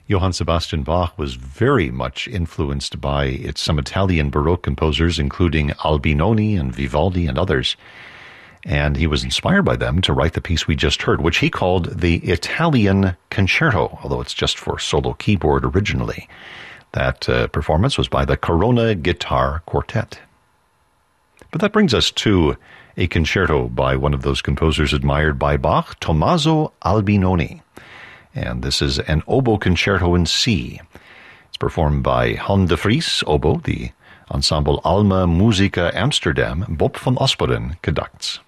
Johann Sebastian Bach was very much influenced by some Italian Baroque composers, including Albinoni and Vivaldi and others. And he was inspired by them to write the piece we just heard, which he called the Italian Concerto, although it's just for solo keyboard originally. That performance was by the Corona Guitar Quartet. But that brings us to a concerto by one of those composers admired by Bach, Tommaso Albinoni. And this is an oboe concerto in C. It's performed by Han de Vries, oboe, the ensemble Alma Musica Amsterdam, Bob van Osperen conducts.